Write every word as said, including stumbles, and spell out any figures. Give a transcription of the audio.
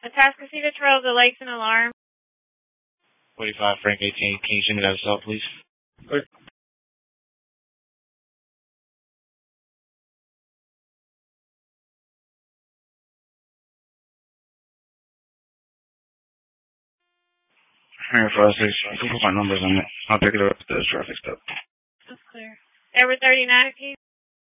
Atascocita Trail, the lights and alarm. forty-five, Frank eighteen. Can you send me that assault, please? Okay. Here for us, you can put my numbers on it. I'll pick it up at the traffic stop. That's clear. Edward thirty-nine, please.